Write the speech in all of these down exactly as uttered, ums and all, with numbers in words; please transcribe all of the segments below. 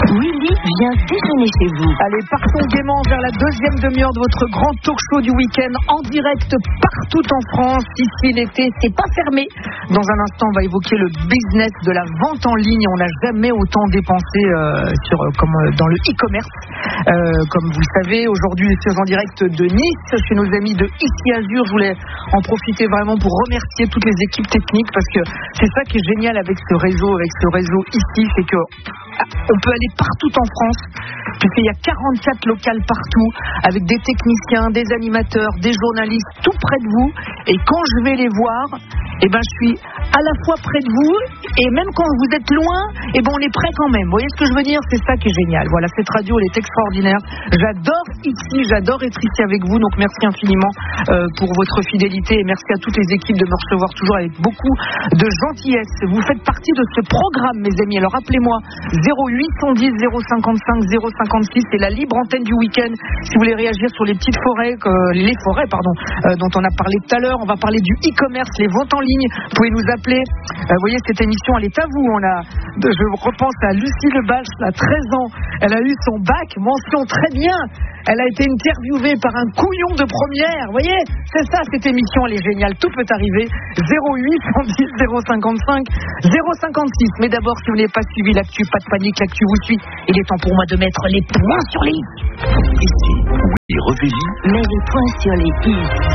Willy vient déjeuner chez vous. Allez, partons gaiement vers la deuxième demi-heure de votre grand talk show du week-end en direct partout en France. Ici, l'été, c'est pas fermé. Dans un instant, on va évoquer le business de la vente en ligne. On n'a jamais autant dépensé euh, sur, comme, euh, dans le e-commerce. Euh, comme vous le savez, aujourd'hui, je suis en direct de Nice, chez nos amis de Ici Azure. Je voulais en profiter vraiment pour remercier toutes les équipes techniques parce que c'est ça qui est génial avec ce réseau, avec ce réseau ici, c'est que on peut aller partout en France, puisqu'il y a quarante-quatre locales partout, avec des techniciens, des animateurs, des journalistes, tout près de vous. Et quand je vais les voir, eh ben, je suis à la fois près de vous, et même quand vous êtes loin, eh ben, on est près quand même. Vous voyez ce que je veux dire? C'est ça qui est génial. Voilà, cette radio, elle est extraordinaire. J'adore ici, j'adore être ici avec vous. Donc, merci infiniment euh, pour votre fidélité, et merci à toutes les équipes de me recevoir toujours avec beaucoup de gentillesse. Vous faites partie de ce programme, mes amis. Alors, appelez-moi zéro huit cent dix zéro cinquante-cinq zéro cinquante-six, c'est la libre antenne du week-end. Si vous voulez réagir sur les petites forêts, euh, les forêts, pardon, euh, dont on a parlé tout à l'heure, on va parler du e-commerce, les ventes en ligne. Vous pouvez nous appeler. Euh, vous voyez, cette émission, elle est à vous. On a, je repense à Lucie Lebalch, à treize ans. Elle a eu son bac, mention très bien. Elle a été interviewée par un couillon de première. Vous voyez, c'est ça, cette émission, elle est géniale. Tout peut arriver. zéro huit cent dix zéro cinquante-cinq zéro cinquante-six. Mais d'abord, si vous n'avez pas suivi l'actu, pas de panique, l'actu vous suit. Il est temps pour moi de mettre les points sur les i. Ici, oui, Revéli met les points sur les i.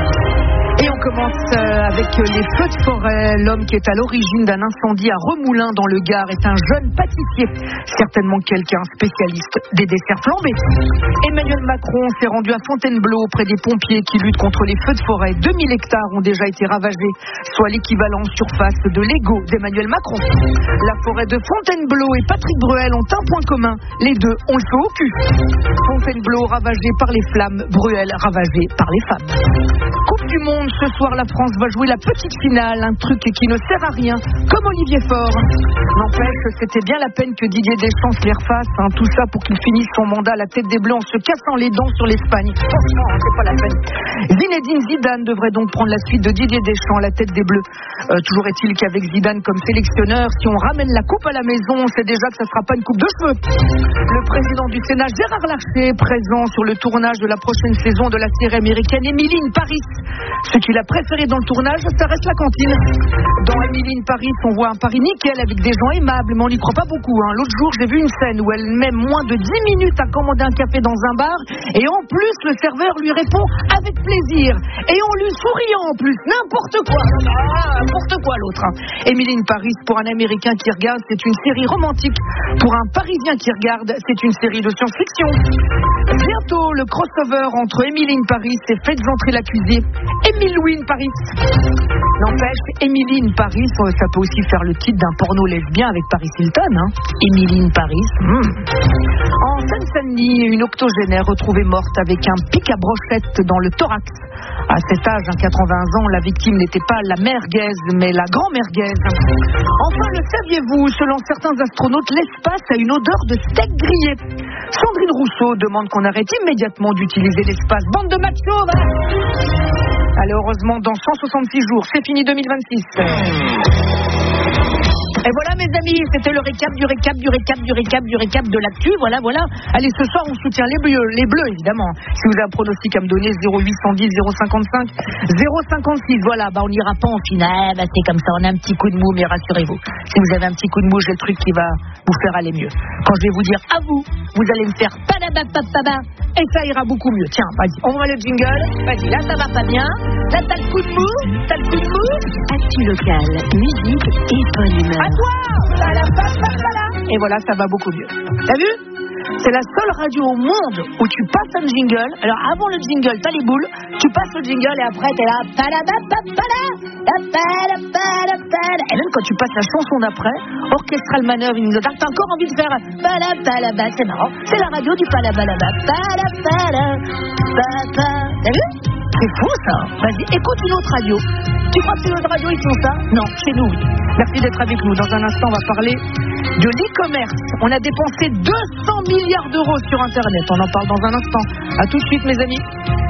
Et on commence euh, avec les feux de forêt. L'homme qui est à l'origine d'un incendie à Remoulins dans le Gard est un jeune pâtissier, certainement quelqu'un spécialiste des desserts flambés. Emmanuel Macron s'est rendu à Fontainebleau auprès des pompiers qui luttent contre les feux de forêt. deux mille hectares ont déjà été ravagés, soit l'équivalent surface de l'ego d'Emmanuel Macron. La forêt de Fontainebleau et Patrick Bruel ont un point commun, les deux ont le feu au cul. Fontainebleau ravagé par les flammes, Bruel ravagé par les femmes. Coupe du monde. Ce soir, la France va jouer la petite finale, un truc qui ne sert à rien, comme Olivier Faure. N'empêche, c'était bien la peine que Didier Deschamps se les refasse, hein, tout ça pour qu'il finisse son mandat à la tête des Bleus en se cassant les dents sur l'Espagne. Franchement, c'est pas la peine. Zinedine Zidane devrait donc prendre la suite de Didier Deschamps à la tête des Bleus. Euh, toujours est-il qu'avec Zidane comme sélectionneur, si on ramène la coupe à la maison, on sait déjà que ça ne sera pas une coupe de cheveux. Le président du Sénat, Gérard Larcher, présent sur le tournage de la prochaine saison de la série américaine Emily in Paris. Ce qu'il a préféré dans le tournage, ça reste la cantine. Dans Emily in Paris, on voit un Paris nickel avec des gens aimables, mais on n'y croit pas beaucoup. Hein. L'autre jour, j'ai vu une scène où elle met moins de dix minutes à commander un café dans un bar, et en plus, le serveur lui répond avec plaisir. Et on lui sourit en plus. N'importe quoi. Ah, n'importe quoi l'autre. Hein. Emily in Paris, pour un Américain qui regarde, c'est une série romantique. Pour un Parisien qui regarde, c'est une série de science-fiction. Bientôt, le crossover entre Emily in Paris et Faites entrer l'accusé. Émile Louis in Paris. N'empêche, Emily in Paris, ça peut aussi faire le titre d'un porno lesbien avec Paris Hilton. Hein. Emily in Paris. Mmh. En Seine-Saint-Denis, une octogénaire retrouvée morte avec un pic à brochette dans le thorax. À cet âge, à quatre-vingts ans, la victime n'était pas la merguez, mais la grand-merguez. Enfin, le saviez-vous, selon certains astronautes, l'espace a une odeur de steak grillé. Sandrine Rousseau demande qu'on arrête immédiatement d'utiliser l'espace. Bande de machos, va. Allez, heureusement, dans cent soixante-six jours, c'est fini deux mille vingt-six. Et voilà, mes amis, c'était le récap du récap du récap du récap du récap de l'actu. Voilà, voilà. Allez, ce soir, on soutient les bleus, les bleus, évidemment. Si vous avez un pronostic à me donner, zéro huit cent dix zéro cinquante-cinq zéro cinquante-six. Voilà, bah, on n'ira pas en finale. Bah, c'est comme ça, on a un petit coup de mou, mais rassurez-vous. Si vous avez un petit coup de mou, j'ai le truc qui va vous faire aller mieux. Quand je vais vous dire à vous, vous allez me faire padabapapaba, et ça ira beaucoup mieux. Tiens, vas-y, on voit le jingle. Vas-y, là, ça va pas bien. Là, t'as le coup de mou. T'as le coup de mou. Actu locale, musique et bonne humeur. À toi. Et voilà, ça va beaucoup mieux. T'as vu? C'est la seule radio au monde où tu passes un jingle. Alors avant le jingle, t'as les boules, tu passes le jingle et après t'es là. Et même quand tu passes la chanson d'après, Orchestral Manœuvre, il nous a dit t'as encore envie de faire. C'est marrant, c'est la radio du palabalaba. T'as vu? C'est fou ça. Vas-y, écoute une autre radio. Tu crois que c'est une autre radio, ils font ça? Non, chez nous. Merci d'être avec nous. Dans un instant, on va parler de l'e-commerce. On a dépensé deux cents milliards d'euros sur Internet. On en parle dans un instant. À tout de suite, mes amis.